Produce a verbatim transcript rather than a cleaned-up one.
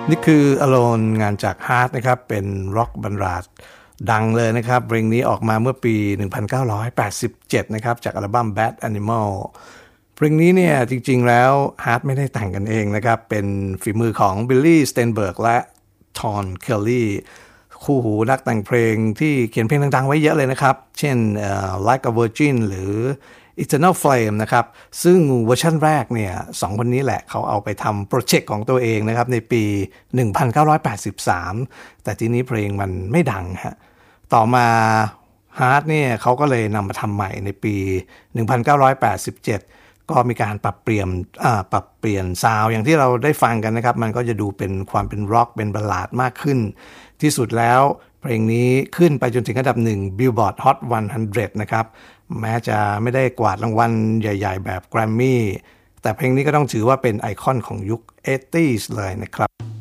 นี่คือ Alone งานจาก Heart นะครับเป็นร็อกบัลลาดดังเลยนะครับเพลงนี้ออกมาเมื่อปีหนึ่งพันเก้าร้อยแปดสิบเจ็ดนะครับจากอัลบั้ม Bad Animal เพลงนี้เนี่ยจริงๆแล้ว Heart ไม่ได้แต่งกันเองนะครับเป็นฝีมือของ Billy Steinberg และ Tom Kelly คู่หูนักแต่งเพลงที่เขียนเพลงดังๆไว้เยอะเลยนะครับเช่น uh, Like a Virgin หรือ Eternal Flame นะครับซึ่งเวอร์ชันแรกเนี่ยสองคนนี้แหละเขาเอาไปทำโปรเจกต์ของตัวเองนะครับในปีหนึ่งพันเก้าร้อยแปดสิบสามแต่ทีนี้เพลงมันไม่ดังฮะต่อมา Heart เนี่ยเขาก็เลยนำมาทำใหม่ในปีหนึ่งพันเก้าร้อยแปดสิบเจ็ดก็มีการปรับเปลี่ยนอ่าปรับเปลี่ยนซาวด์อย่างที่เราได้ฟังกันนะครับมันก็จะดูเป็นความเป็นร็อกเป็นบัลลาดมากขึ้นที่สุดแล้วเพลงนี้ขึ้นไปจนถึงอันดับหนึ่ง Billboard Hot หนึ่งร้อยนะครับแม้จะไม่ได้กวาดรางวัลใหญ่ๆแบบ Grammy แต่เพลงนี้ก็ต้องถือว่าเป็นไอคอนของยุค แปดสิบ เลยนะครับ